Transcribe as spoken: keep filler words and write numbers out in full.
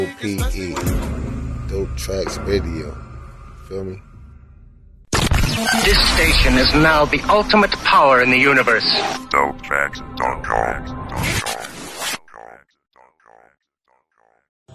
P E. Dope Tracks Radio. Feel me? This station is now the ultimate power in the universe. Dope Tracks dot com